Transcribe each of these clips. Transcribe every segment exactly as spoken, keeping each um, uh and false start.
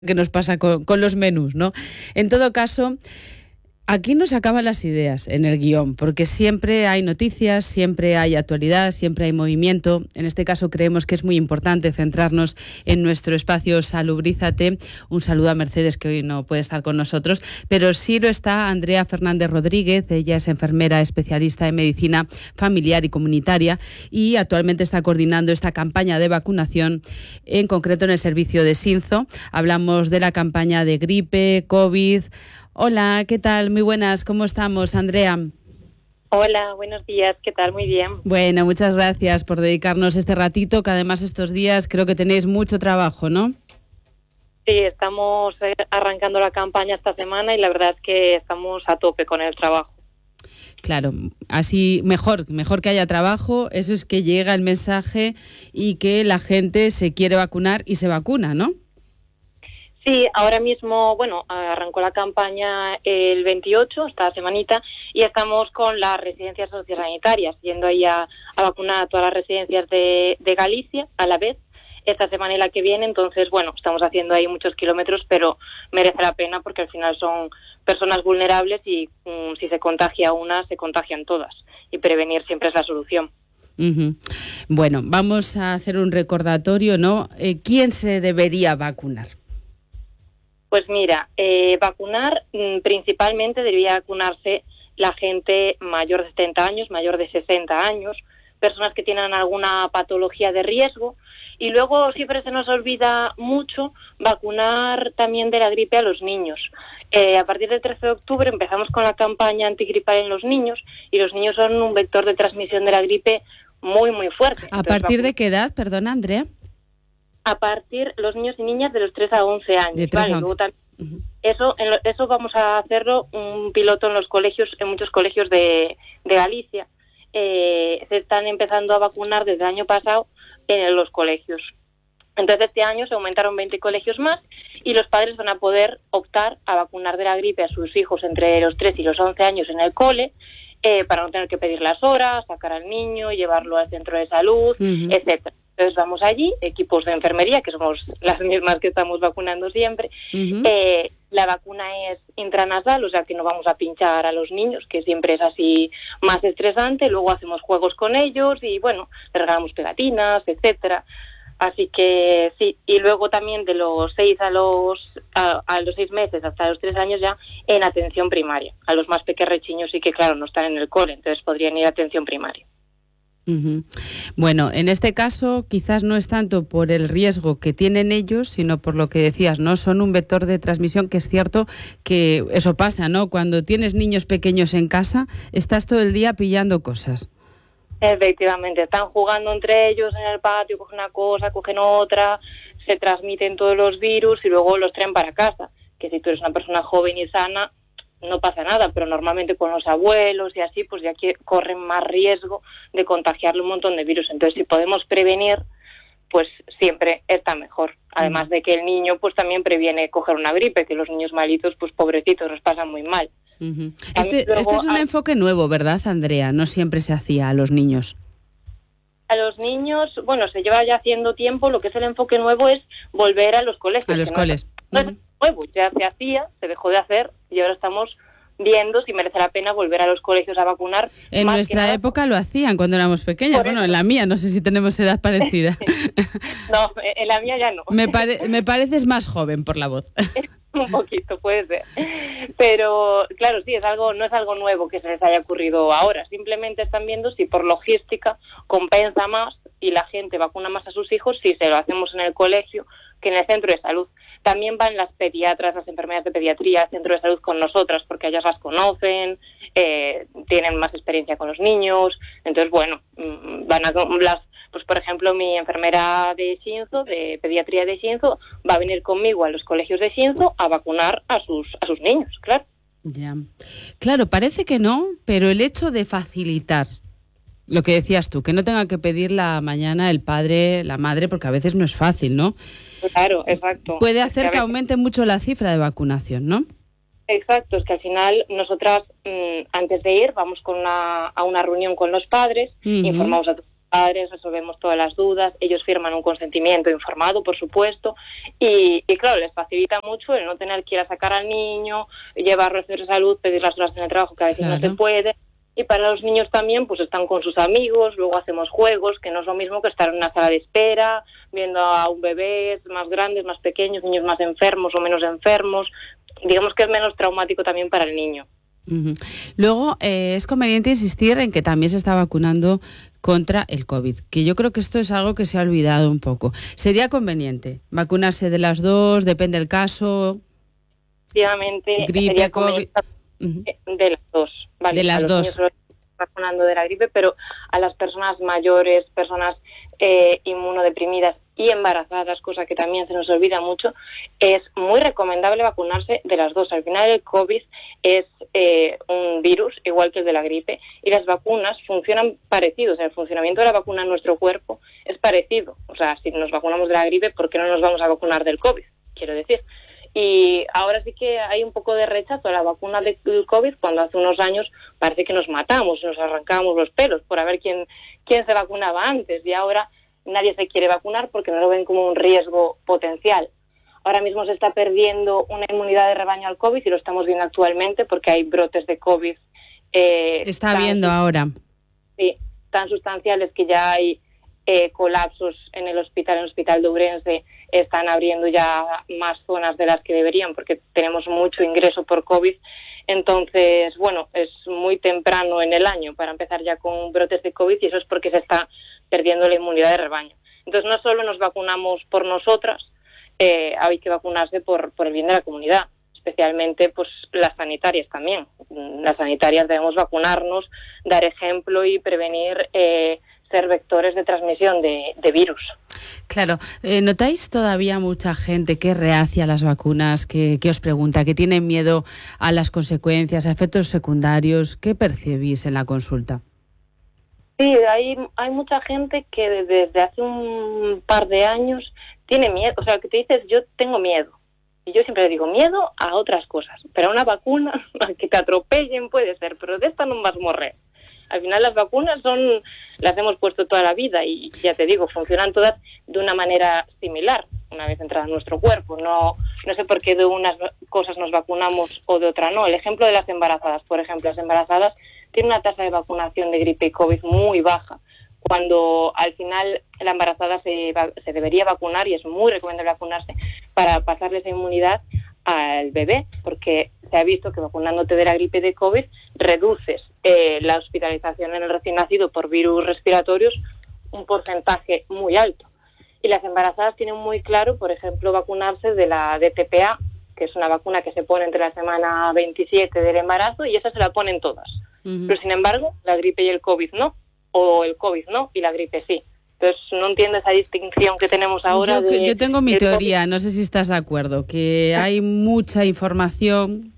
que nos pasa con, con los menús, ¿no? En todo caso, aquí no se acaban las ideas en el guión, porque siempre hay noticias, siempre hay actualidad, siempre hay movimiento. En este caso creemos que es muy importante centrarnos en nuestro espacio Salubrízate. Un saludo a Mercedes, que hoy no puede estar con nosotros, pero sí lo está Andrea Fernández Rodríguez. Ella es enfermera especialista en medicina familiar y comunitaria y actualmente está coordinando esta campaña de vacunación, en concreto en el servicio de Xinzo. Hablamos de la campaña de gripe, COVID. Hola, ¿qué tal? Muy buenas, ¿cómo estamos, Andrea? Hola, buenos días, ¿qué tal? Muy bien. Bueno, muchas gracias por dedicarnos este ratito, que además estos días creo que tenéis mucho trabajo, ¿no? Sí, estamos arrancando la campaña esta semana y la verdad es que estamos a tope con el trabajo. Claro, así mejor, mejor que haya trabajo, eso es que llega el mensaje y que la gente se quiere vacunar y se vacuna, ¿no? Sí, ahora mismo, bueno, arrancó la campaña el veintiocho, esta semanita, y estamos con las residencias sociosanitarias, yendo ahí a, a vacunar a todas las residencias de, de Galicia a la vez, esta semana y la que viene. Entonces, bueno, estamos haciendo ahí muchos kilómetros, pero merece la pena porque al final son personas vulnerables y um, si se contagia una, se contagian todas, y prevenir siempre es la solución. Uh-huh. Bueno, vamos a hacer un recordatorio, ¿no? Eh, ¿Quién se debería vacunar? Pues mira, eh, vacunar mmm, principalmente debería vacunarse la gente mayor de setenta años, mayor de sesenta años, personas que tienen alguna patología de riesgo, y luego siempre se nos olvida mucho vacunar también de la gripe a los niños. Eh, a partir del trece de octubre empezamos con la campaña antigripal en los niños, y los niños son un vector de transmisión de la gripe muy, muy fuerte. ¿A Entonces, partir vacu- de qué edad, perdona, Andrea? A partir, los niños y niñas de los tres a once años. De tres ¿vale? a once. Luego también, Uh-huh. eso, en lo, eso vamos a hacerlo un piloto en los colegios, en muchos colegios de, de Galicia. Eh, se están empezando a vacunar desde el año pasado en los colegios. Entonces este año se aumentaron veinte colegios más y los padres van a poder optar a vacunar de la gripe a sus hijos entre los tres y los once años en el cole, eh, para no tener que pedir las horas, sacar al niño, llevarlo al centro de salud, Uh-huh. etcétera. Entonces vamos allí, equipos de enfermería, que somos las mismas que estamos vacunando siempre. Uh-huh. Eh, la vacuna es intranasal, o sea que no vamos a pinchar a los niños, que siempre es así más estresante. Luego hacemos juegos con ellos y, bueno, les regalamos pegatinas, etcétera. Así que sí, y luego también de los seis a los a, a los seis meses hasta los tres años ya en atención primaria. A los más pequerrechiños sí que, claro, no están en el cole, entonces podrían ir a atención primaria. Uh-huh. Bueno, en este caso quizás no es tanto por el riesgo que tienen ellos, sino por lo que decías, ¿no? Son un vector de transmisión, que es cierto que eso pasa, ¿no? Cuando tienes niños pequeños en casa, estás todo el día pillando cosas. Efectivamente, están jugando entre ellos en el patio, cogen una cosa, cogen otra, se transmiten todos los virus y luego los traen para casa. Que si tú eres una persona joven y sana, no pasa nada, pero normalmente con los abuelos y así, pues ya que corren más riesgo de contagiarle un montón de virus. Entonces, si podemos prevenir, pues siempre está mejor. Además de que el niño pues también previene coger una gripe, que los niños malitos, pues pobrecitos, los pasan muy mal. Uh-huh. Este, luego, este es un a... enfoque nuevo, ¿verdad, Andrea? No siempre se hacía a los niños. A los niños, bueno, se lleva ya haciendo tiempo. Lo que es el enfoque nuevo es volver a los colegios. A los coles. No es, no es nuevo, ya se hacía, se dejó de hacer y ahora estamos viendo si merece la pena volver a los colegios a vacunar. En más nuestra nada, época lo hacían cuando éramos pequeñas. Bueno, en la mía, no sé si tenemos edad parecida. No, en la mía ya no. Me, pare- me pareces más joven por la voz. Un poquito, puede ser. Pero, claro, sí, es algo, no es algo nuevo que se les haya ocurrido ahora. Simplemente están viendo si por logística compensa más y la gente vacuna más a sus hijos si se lo hacemos en el colegio que en el centro de salud. También van las pediatras, las enfermeras de pediatría al centro de salud con nosotras, porque ellas las conocen, eh, tienen más experiencia con los niños. Entonces, bueno, van a las... Pues, por ejemplo, mi enfermera de Xinzo, de pediatría de Xinzo, va a venir conmigo a los colegios de Xinzo a vacunar a sus a sus niños, claro. Ya. Claro, parece que no, pero el hecho de facilitar lo que decías tú, que no tenga que pedir la mañana el padre, la madre, porque a veces no es fácil, ¿no? Claro, exacto. Puede hacer es que, que aumente mucho la cifra de vacunación, ¿no? Exacto, es que al final nosotras, mmm, antes de ir, vamos con una, a una reunión con los padres, uh-huh. informamos a padres, resolvemos todas las dudas, ellos firman un consentimiento informado, por supuesto, y, y claro, les facilita mucho el no tener que ir a sacar al niño, llevarlo a de salud, pedir las horas en el trabajo, que a veces claro. no se puede. Y para los niños también, pues están con sus amigos, luego hacemos juegos, que no es lo mismo que estar en una sala de espera, viendo a un bebé más grandes, más pequeños, niños más enfermos o menos enfermos. Digamos que es menos traumático también para el niño. Uh-huh. Luego, eh, es conveniente insistir en que también se está vacunando contra el COVID, que yo creo que esto es algo que se ha olvidado un poco. ¿Sería conveniente vacunarse de las dos? ¿Depende del caso? Efectivamente, gripe, sería COVID... de las dos, ¿vale? De las a los dos. Niños los vacunando de la gripe, pero a las personas mayores, personas eh, inmunodeprimidas y embarazadas, cosa que también se nos olvida mucho, es muy recomendable vacunarse de las dos. Al final el COVID es eh, un virus, igual que el de la gripe, y las vacunas funcionan parecidos. El funcionamiento de la vacuna en nuestro cuerpo es parecido. O sea, si nos vacunamos de la gripe, ¿por qué no nos vamos a vacunar del COVID? Quiero decir. Y ahora sí que hay un poco de rechazo a la vacuna del COVID, cuando hace unos años parece que nos matamos, nos arrancábamos los pelos por a ver quién, quién se vacunaba antes, y ahora nadie se quiere vacunar porque no lo ven como un riesgo potencial. Ahora mismo se está perdiendo una inmunidad de rebaño al COVID y lo estamos viendo actualmente porque hay brotes de COVID. Eh, está viendo ahora. Sí, tan sustanciales que ya hay eh, colapsos en el hospital, en el hospital de Ourense. Están abriendo ya más zonas de las que deberían porque tenemos mucho ingreso por COVID. Entonces, bueno, es muy temprano en el año para empezar ya con brotes de COVID y eso es porque se está perdiendo la inmunidad de rebaño. Entonces, no solo nos vacunamos por nosotras, eh, hay que vacunarse por, por el bien de la comunidad, especialmente pues las sanitarias también. Las sanitarias debemos vacunarnos, dar ejemplo y prevenir eh, ser vectores de transmisión de, de virus. Claro, eh, ¿notáis todavía mucha gente que es reacia a las vacunas, que, que os pregunta, que tiene miedo a las consecuencias, a efectos secundarios? ¿Qué percibís en la consulta? Sí, hay, hay mucha gente que desde hace un par de años tiene miedo, o sea, que te dices, yo tengo miedo. Y yo siempre le digo, miedo a otras cosas, pero a una vacuna, a que te atropellen puede ser, pero de esta no vas a morir. Al final las vacunas son, las hemos puesto toda la vida y ya te digo, funcionan todas de una manera similar una vez entrada en nuestro cuerpo. No, no sé por qué de unas cosas nos vacunamos o de otra no. El ejemplo de las embarazadas, por ejemplo, las embarazadas tienen una tasa de vacunación de gripe y COVID muy baja, cuando al final la embarazada se, se debería vacunar y es muy recomendable vacunarse para pasarle esa inmunidad al bebé, porque se ha visto que vacunándote de la gripe y de COVID reduces eh, la hospitalización en el recién nacido por virus respiratorios un porcentaje muy alto. Y las embarazadas tienen muy claro, por ejemplo, vacunarse de la D T P A, que es una vacuna que se pone entre la semana veintisiete del embarazo y esa se la ponen todas. Uh-huh. Pero sin embargo, la gripe y el COVID no, o el COVID no y la gripe sí. Entonces, no entiendo esa distinción que tenemos ahora. Yo, de, yo tengo mi teoría, COVID. No sé si estás de acuerdo, que hay mucha información,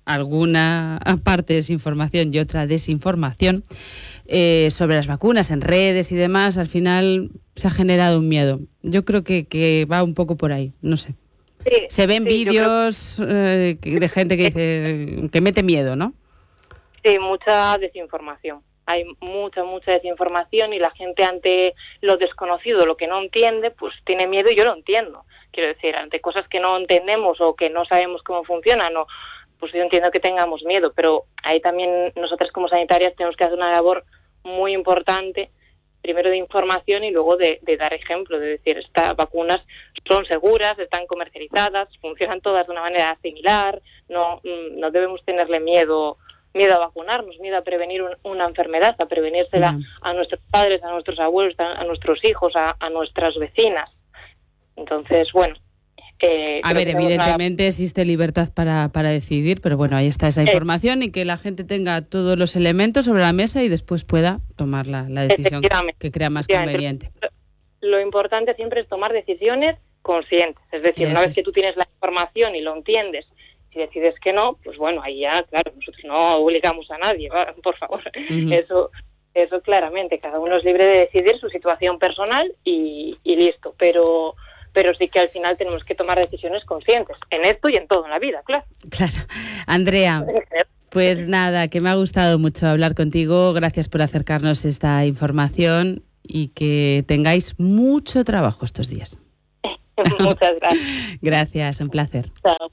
alguna parte es información y otra desinformación, eh, sobre las vacunas en redes y demás. Al final se ha generado un miedo. Yo creo que, que va un poco por ahí, no sé. Sí, se ven sí, vídeos eh, de gente que dice que mete miedo, ¿no? Sí, mucha desinformación. Hay mucha, mucha desinformación y la gente ante lo desconocido, lo que no entiende, pues tiene miedo y yo lo entiendo. Quiero decir, ante cosas que no entendemos o que no sabemos cómo funcionan, o, pues yo entiendo que tengamos miedo, pero ahí también nosotras como sanitarias tenemos que hacer una labor muy importante, primero de información y luego de, de dar ejemplo, de decir, estas vacunas son seguras, están comercializadas, funcionan todas de una manera similar, no, no debemos tenerle miedo miedo a vacunarnos, miedo a prevenir un, una enfermedad, a prevenírsela no. a nuestros padres, a nuestros abuelos, a, a nuestros hijos, a, a nuestras vecinas. Entonces, bueno. Eh, a ver, evidentemente una... existe libertad para, para decidir, pero bueno, ahí está esa información eh, y que la gente tenga todos los elementos sobre la mesa y después pueda tomar la, la decisión que crea más conveniente. Lo importante siempre es tomar decisiones conscientes, es decir, Eso una vez es. que tú tienes la información y lo entiendes, si decides que no, pues bueno, ahí ya, claro, nosotros no obligamos a nadie, por favor. Uh-huh. Eso eso claramente, cada uno es libre de decidir su situación personal y, y listo, pero pero sí que al final tenemos que tomar decisiones conscientes, en esto y en todo en la vida, claro. Claro. Andrea, pues nada, que me ha gustado mucho hablar contigo, gracias por acercarnos esta información y que tengáis mucho trabajo estos días. Muchas gracias. Gracias, un placer. Chao.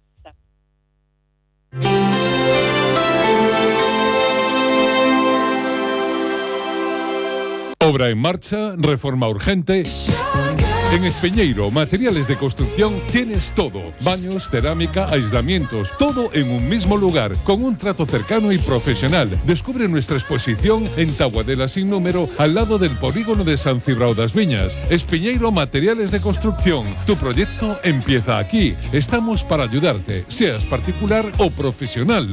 Obra en marcha, reforma urgente. En Espeñeiro, materiales de construcción, tienes todo. Baños, cerámica, aislamientos, todo en un mismo lugar, con un trato cercano y profesional. Descubre nuestra exposición en Taboadela sin número, al lado del polígono de San Cibrao das Viñas. Espeñeiro, materiales de construcción. Tu proyecto empieza aquí. Estamos para ayudarte, seas particular o profesional.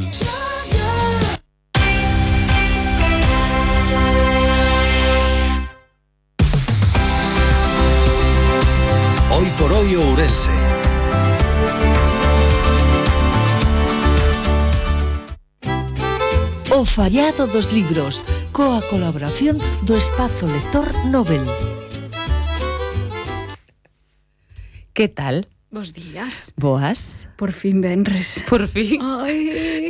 Hoy por hoy Ourense. O Fallado dos Libros, coa colaboración do Espazo Lector Nobel. Que tal? Bos días. Boas. Por fin venres. Por fin. Ai...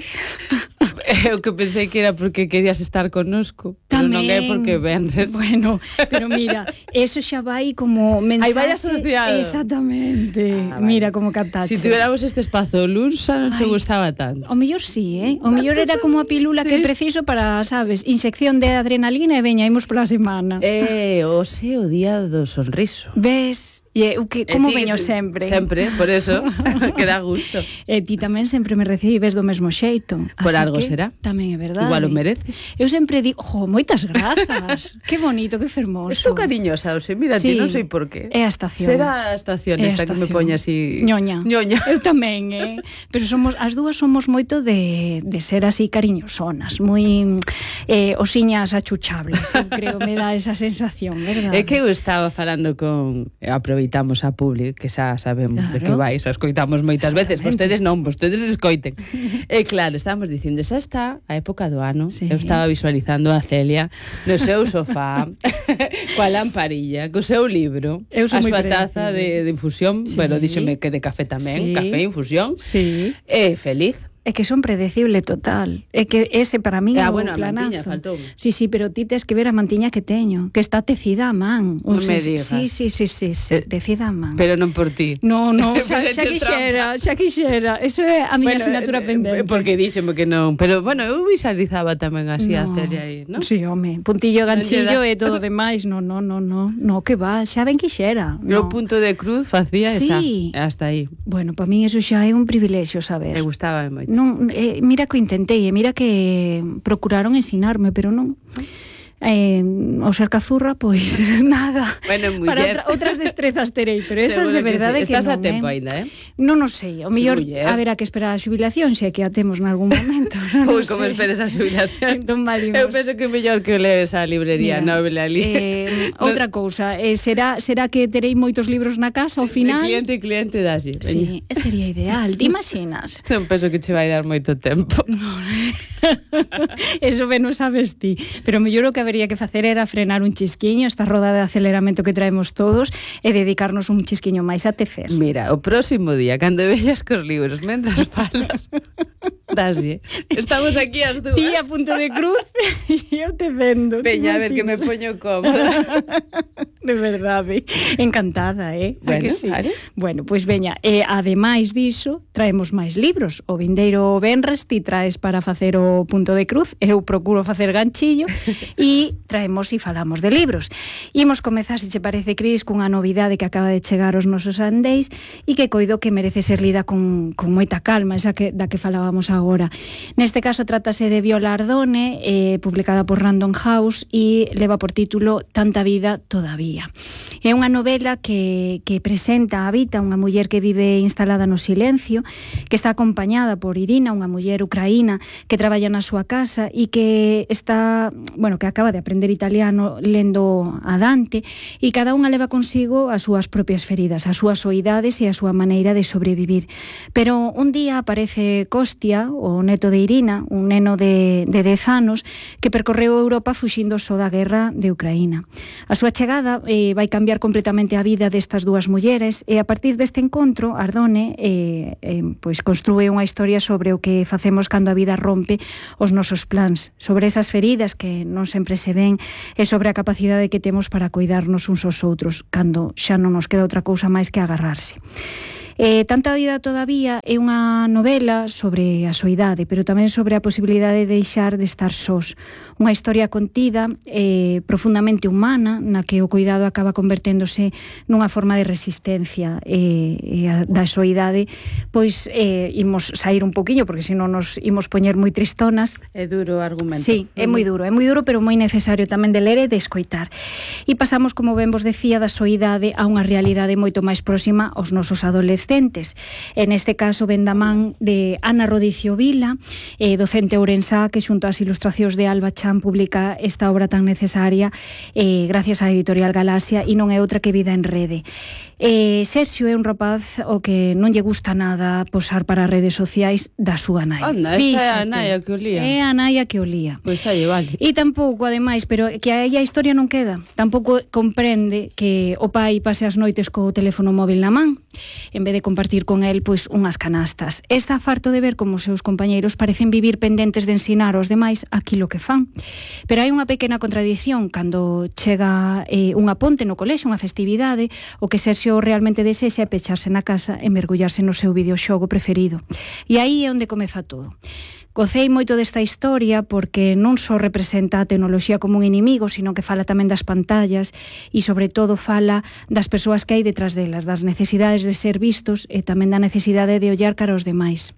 Eu que pensei que era porque querías estar connosco, pero non é porque venres. Bueno, pero mira, eso xa vai como mensaxe. Aí vai asociado. Exactamente. Ah, mira vale. como cantaches. Si tuviéramos este espazo luns, xa non se gustaba tanto. O mellor sí, eh? O mellor era como a pílula Sí. que preciso para, sabes, inyección de adrenalina e veña, imos pola semana. Eh, hoxe o día do sonriso. Ves? E eu que como E ti, veño se- sempre. Sempre, por eso, que dá gusto. E ti tamén sempre me recibes do mesmo xeito. Por Así algo que será. Tamén é verdade. Igual o mereces. Eu sempre digo, jo, moitas grazas. Que bonito, que fermoso. Estou cariñosa, Ose, mira, Sí. ti non sei por qué. É a estación. Será a estación É a esta que me estación. poña así... Ñoña. Ñoña. Eu tamén, eh? Pero somos, as dúas somos moito de, de ser así cariñosonas, moi eh, osiñas achuchables. Eu creo, me dá esa sensación, verdade? É que eu estaba falando con... Aproveitamos a Publi, que xa sabemos Claro. de que vais, a escoitamos moitas veces. Exactamente. Vostedes non, vostedes escoiten. E claro, estábamos dicindo, xa está a época do ano. Sí. Eu estaba visualizando a Celia no seu sofá, coa lamparilla, co seu libro, Eu sou a moi súa taza predecible. de, de infusión, Sí. bueno, díxome que de café tamén, Sí. café, infusión, Sí. e feliz. É que son predecible total. É que ese para min Ah, é o bueno, a planazo. mantiña faltoume. Sí, sí, pero ti tes que ver a mantiña que teño, que está tecida a man. Non Un me sen- digas. Sí, sí, sí, sí, sí, Eh, tecida a man. Pero non por ti. No, no, xa, Pues xa eches quixera, xa quixera. Eso é a miña asignatura eh, pendente. Porque díxeme que non. Pero, bueno, eu visualizaba tamén así a No. Celia aí, non? Sí, home, puntillo, Non ganchillo lle dá. e todo demais. No, no, no, no, no, que va, xa ben quixera. Eu No. punto de cruz facía Sí. esa. Hasta aí. Bueno, para min eso xa é un privilexio saber. Me gustaba moito. Non, eh, mira que o intentei, e mira que procuraron ensinarme, pero non. Eh, ao ser cazurra, pois nada. Bueno, Para muller. outra, outras destrezas terei, pero esas Seguro de verdade sí. que, Estás a non, tempo eh. aínda, eh? Non o sei, o mellor muller. haberá que esperar a xubilación, se é que a temos nalgún momento. Non Ui, o como sei. esperes a xubilación. Entón valimos. Eu penso que é mellor que lees a librería Mira, Nobel ali. Eh, outra cousa, eh, será será que terei moitos libros na casa ao De final? cliente e cliente daslle. Sí, sería ideal, ti imaginas? Non penso que che vai dar moito tempo. Eso ben o sabes ti. Pero o mellor o que habería que facer era frenar un chisquiño, esta roda de aceleramento que traemos todos, e dedicarnos un chisquiño máis a tecer. Mira, o próximo día, cando veñas cos libros, mentras falas, daslle. Estamos aquí as dúas. Ti a punto de cruz e eu te vendo. Veña, a ver que me poño cómoda. De verdade, encantada, eh? A Bueno, que sí? vale. Bueno, pois veña, e ademais diso, traemos máis libros. O vindeiro venres ti traes para facer o punto de cruz, eu procuro facer ganchillo, e traemos e falamos de libros. Imos comezar, se che parece, Cris, cunha novidade que acaba de chegar aos nosos andeis e que coido que merece ser lida con, con moita calma, esa que, da que falábamos agora. Neste caso, trátase de Viola Ardone, eh, publicada por Random House, e leva por título Tanta vida todavía. É unha novela que, que presenta a Vita, unha muller que vive instalada no silencio, que está acompañada por Irina, unha muller ucraína que traballa na súa casa e que está, bueno, que acaba de aprender italiano lendo a Dante, e cada unha leva consigo as súas propias feridas, as súas soidades e a súa maneira de sobrevivir. Pero un día aparece Kostia, o neto de Irina, un neno de, de dez anos, que percorreu Europa fuxindo só da guerra de Ucraína. A súa chegada eh, vai cambiar completamente a vida destas dúas mulleres e a partir deste encontro Ardone eh, eh, pois construe unha historia sobre o que facemos cando a vida rompe os nosos plans, sobre esas feridas que non sempre se ven e sobre a capacidade que temos para cuidarnos uns aos outros cando xa non nos queda outra cousa máis que agarrarse. Eh, Tanta vida todavía é unha novela sobre a soidade, pero tamén sobre a posibilidade de deixar de estar sós. Unha historia contida, eh, profundamente humana, na que o cuidado acaba converténdose nunha forma de resistencia e, e a, da soidade, pois eh, imos sair un poquinho, porque senón nos imos poñer moi tristonas. É duro o argumento. Sí, é moi duro, é moi duro, pero moi necesario tamén de ler e de escoitar. E pasamos, como ben vos decía, da soidade a unha realidade moito máis próxima aos nosos adolescentes. En este caso, ven da man de Ana Rodicio Vila, eh, docente ourensá, que xunto ás ilustracións de Alba Chan publica esta obra tan necesaria eh, gracias á editorial Galaxia, e non é outra que Vida en Rede. Eh, Serxio é un rapaz o que non lle gusta nada posar para as redes sociais da súa nai. Anda, esta é a naia que o lía. É a naia que o lía. Pois aí, vale. E tampouco, ademais, pero que aí a historia non queda. Tampouco comprende que o pai pase as noites co teléfono móvil na man, en vez de compartir con el pois unhas canastas. Está farto de ver como os seus compañeiros parecen vivir pendentes de ensinar aos demais aquilo que fan. Pero hai unha pequena contradición cando chega eh, unha ponte no colexo, unha festividade, o que Serxio realmente desexa é pecharse na casa e mergullarse no seu videoxogo preferido. E aí é onde comeza todo. Gocei moito desta historia porque non só representa a tecnoloxía como un inimigo, sino que fala tamén das pantallas e, sobre todo, fala das persoas que hai detrás delas, das necesidades de ser vistos e tamén da necesidade de ollar cara aos demais.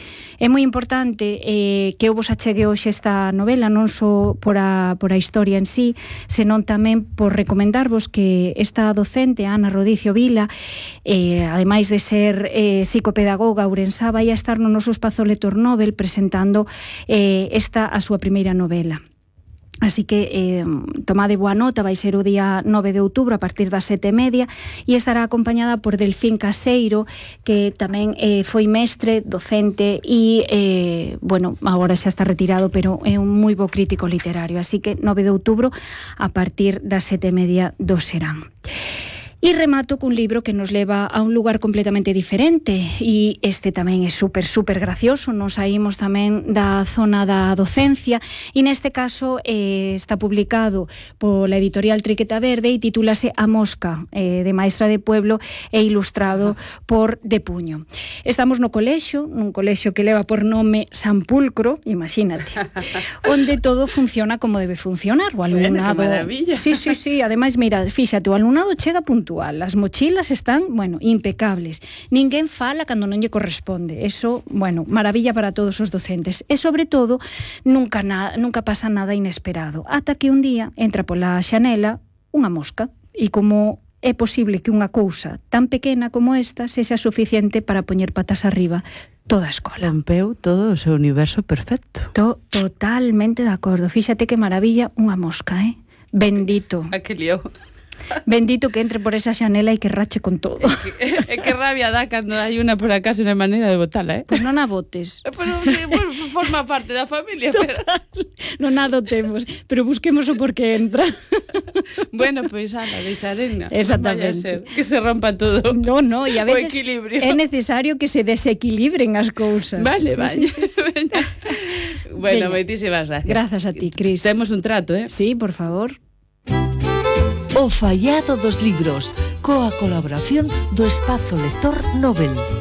É moi importante eh, que eu vos achegue hoxe esta novela, non só por a, por a historia en sí, senón tamén por recomendarvos que esta docente, Ana Rodicio Vila, eh, ademais de ser eh, psicopedagoga ourensá, vai a estar no noso espazo Lector Nobel presentando eh, esta a súa primeira novela. Así que eh, tomade boa nota, vai ser o día nove de outubro a partir das sete e media e estará acompañada por Delfín Caseiro, que tamén eh, foi mestre, docente e, eh, bueno, agora xa está retirado, pero é un moi bo crítico literario. Así que nove de outubro a partir das sete e media do Serán. E remato cun libro que nos leva a un lugar completamente diferente, e este tamén é super, super gracioso. Nos saímos tamén da zona da docencia e neste caso eh, está publicado pola editorial Triqueta Verde e titúlase A Mosca, eh, de Maestra de Pueblo, e ilustrado por De Puño. Estamos no colexo, nun colexo que leva por nome San Pulcro, imagínate, onde todo funciona como debe funcionar. O alumnado... Bueno, que maravilla. Sí, sí, sí, ademais, mira, fíxate, o alumnado chega puntual. As mochilas están, bueno, impecables. Ninguén fala cando non lle corresponde. Eso, bueno, maravilla para todos os docentes. E, sobre todo, nunca, na, nunca pasa nada inesperado. Ata que un día entra pola xanela unha mosca. E como é posible que unha cousa tan pequena como esta sexa suficiente para poñer patas arriba toda a escola? Rompeu todo o seu universo perfecto. To, totalmente de acordo. Fíxate que maravilla unha mosca, eh? Bendito. A que liou. Bendito que entre por esa xanela e que rache con todo. É que, que rabia dá cando hai unha por acaso na maneira de botala, eh? Pois non a botes. Pero, pues, forma parte da familia. Total, pero... non a dotemos, pero busquemos o por que entra. Bueno, pois, pues, Ana, deixarena. Exactamente. Que se rompa todo. No, no, e a veces é necesario que se desequilibren as cousas. Vale, sí, vale. Sí, sí, sí. Bueno, moitísimas gracias. Grazas a ti, Cris. Temos un trato, eh? Sí, por favor. O fallado dos libros, coa colaboración do Espazo Lector Nobel.